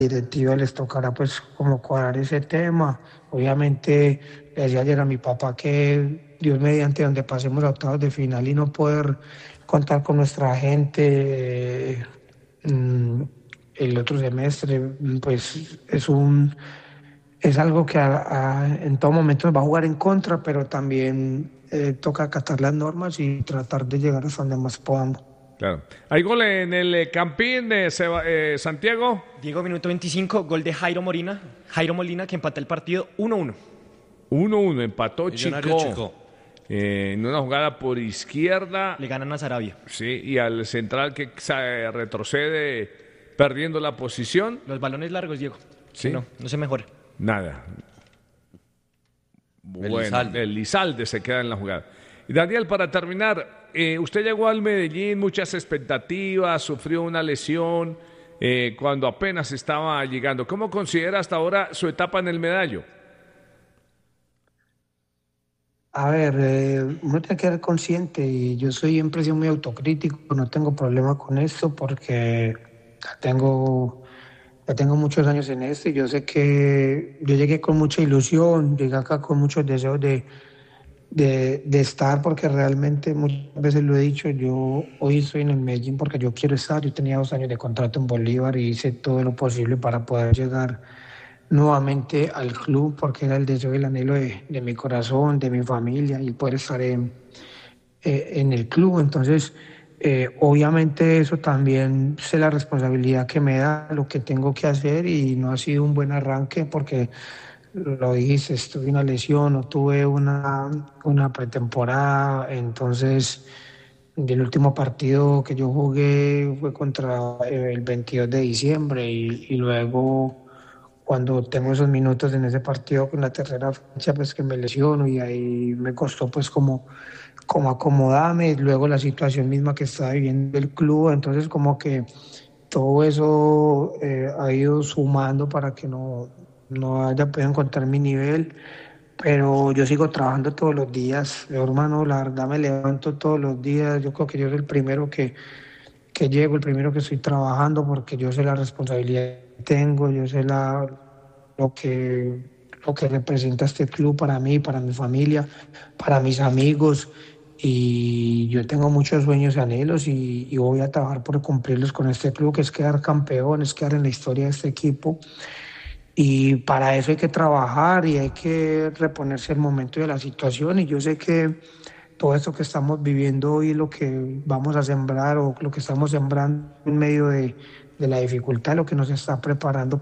directiva les tocará pues como cuadrar ese tema. Obviamente le decía ayer a mi papá que Dios mediante donde pasemos a octavos de final y no poder contar con nuestra gente mm, el otro semestre, pues es algo que en todo momento nos va a jugar en contra, pero también toca acatar las normas y tratar de llegar hasta donde más podamos. Claro. ¿Hay gol en el Campín de Santiago? Diego, minuto 25, gol de Jairo Molina. Jairo Molina que empata el partido 1-1. 1-1, empató Millonario Chico. En una jugada por izquierda. Le ganan a Sarabia. Sí, y al central que retrocede perdiendo la posición. Los balones largos, Diego. Sí. No se mejora. Nada. Bueno, Elizalde. Elizalde se queda en la jugada. Y Daniel, para terminar, usted llegó al Medellín, muchas expectativas, sufrió una lesión cuando apenas estaba llegando. ¿Cómo considera hasta ahora su etapa en el Medallo? A ver, uno tiene que ser consciente y yo soy siempre he sido muy autocrítico, no tengo problema con esto porque ya tengo, ya tengo muchos años en esto y yo sé que yo llegué con mucha ilusión, llegué acá con muchos deseos de estar porque realmente muchas veces lo he dicho, yo hoy estoy en el Medellín porque yo quiero estar, yo tenía 2 años de contrato en Bolívar y hice todo lo posible para poder llegar nuevamente al club porque era el deseo y el anhelo de mi corazón, de mi familia y poder estar en el club. Entonces, obviamente eso también sé la responsabilidad que me da, lo que tengo que hacer y no ha sido un buen arranque porque lo dijiste, tuve una lesión, no tuve una pretemporada, entonces el último partido que yo jugué fue contra el 22 de diciembre y luego cuando tengo esos minutos en ese partido con la tercera fecha, pues que me lesiono y ahí me costó pues como acomodarme, luego la situación misma que estaba viviendo el club, entonces como que todo eso ha ido sumando para que no haya podido encontrar mi nivel, pero yo sigo trabajando todos los días, yo, hermano, la verdad me levanto todos los días, yo creo que yo soy el primero que llego, el primero que estoy trabajando porque yo sé la responsabilidad que tengo, yo sé lo lo que representa este club para mí, para mi familia, para mis amigos y yo tengo muchos sueños y anhelos y voy a trabajar por cumplirlos con este club, que es quedar campeón, es quedar en la historia de este equipo y para eso hay que trabajar y hay que reponerse el momento de la situación y yo sé que todo esto que estamos viviendo hoy, lo que vamos a sembrar o lo que estamos sembrando en medio de la dificultad, lo que nos está preparando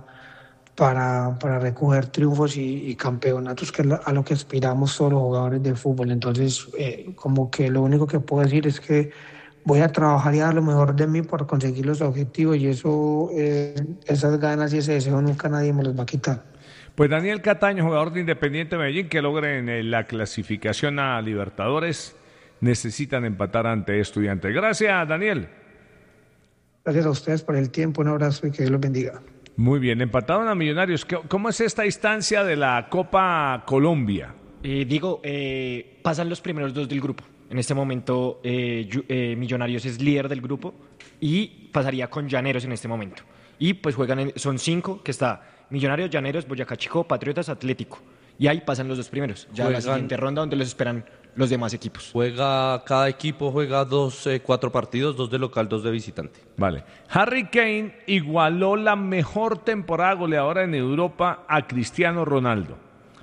para recoger triunfos y campeonatos, que es a lo que aspiramos todos los jugadores de fútbol. Entonces, como que lo único que puedo decir es que voy a trabajar y a dar lo mejor de mí por conseguir los objetivos y eso, esas ganas y ese deseo nunca nadie me los va a quitar. Pues Daniel Cataño, jugador de Independiente Medellín, que logren la clasificación a Libertadores, necesitan empatar ante Estudiantes. Gracias, Daniel. Gracias a ustedes por el tiempo, un abrazo y que Dios los bendiga. Muy bien, empataron a Millonarios. ¿Cómo es esta instancia de la Copa Colombia? Digo, pasan los primeros dos del grupo. En este momento Millonarios es líder del grupo y pasaría con Llaneros en este momento. Y pues son 5, que está Millonarios, Llaneros, Boyacá Chico, Patriotas, Atlético. Y ahí pasan los 2 primeros. Ya la siguiente ronda donde los esperan los demás equipos. Cada equipo juega 4 partidos, 2 de local, 2 de visitante. Vale. Harry Kane igualó la mejor temporada goleadora en Europa a Cristiano Ronaldo.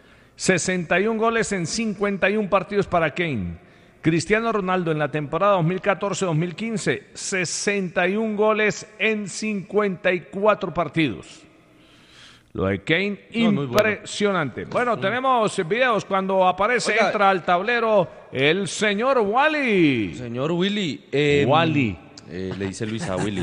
61 goles en 51 partidos para Kane. Cristiano Ronaldo en la temporada 2014-2015, 61 goles en 54 partidos. Lo de Kane, impresionante. Bueno, tenemos videos cuando aparece, entra al tablero el señor Wally. Señor Willy. Wally. Le dice Luis a Willy.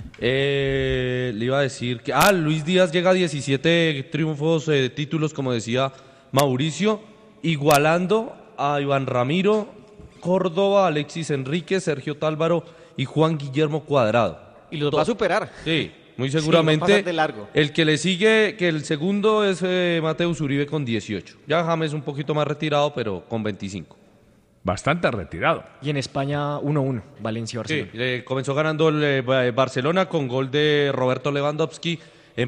Le iba a decir que... Luis Díaz llega a 17 triunfos, títulos, como decía Mauricio, igualando a Iván Ramiro, Córdoba, Alexis Enríquez, Sergio Tálvaro y Juan Guillermo Cuadrado. Y los va a superar. Sí. Muy seguramente de largo. El que le sigue, que el segundo es Mateus Uribe con 18. Ya James un poquito más retirado, pero con 25. Bastante retirado. Y en España 1-1, Valencia-Barcelona. Sí, comenzó ganando el Barcelona con gol de Roberto Lewandowski